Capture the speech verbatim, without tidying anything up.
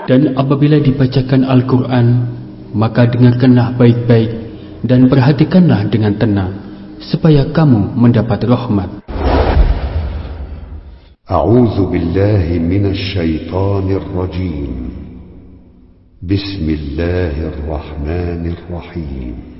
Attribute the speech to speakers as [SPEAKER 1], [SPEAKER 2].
[SPEAKER 1] Dan apabila dibacakan Al-Quran, maka dengarkanlah baik-baik dan perhatikanlah dengan tenang, supaya kamu mendapat rahmat.
[SPEAKER 2] A'udzu billahi minasy syaithanir rajim. Bismillahirrahmanirrahim.